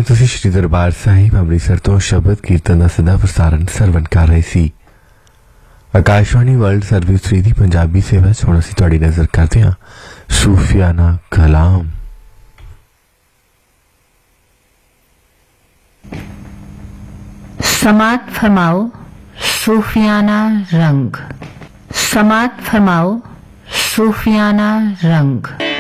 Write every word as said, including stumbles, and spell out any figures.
ਸਮੇਂ ਤੁਸੀਂ ਸ਼੍ਰੀ ਦਰਬਾਰ ਸਾਹਿਬ ਅੰਮ੍ਰਿਤਸਰ ਤੋਂ ਸ਼ਬਦ ਕੀਰਤਨ ਦਾ ਸਿੱਧਾ ਪ੍ਰਸਾਰਣ ਸਰਵਣ ਕਰ ਰਹੇ ਸੀ। ਆਕਾਸ਼ਵਾਣੀ ਵਰਲਡ ਸਰਵਿਸ ਥ੍ਰੀ ਦੀ ਪੰਜਾਬੀ ਸੇਵਾ 'ਚ ਹੁਣ ਅਸੀਂ ਤੁਹਾਡੀ ਨਜ਼ਰ ਕਰਦੇ ਹਾਂ ਸੂਫੀਆਨਾ ਕਲਾਮ। समात फरमाओ सूफियाना रंग, समात फरमाओ सूफियाना रंग।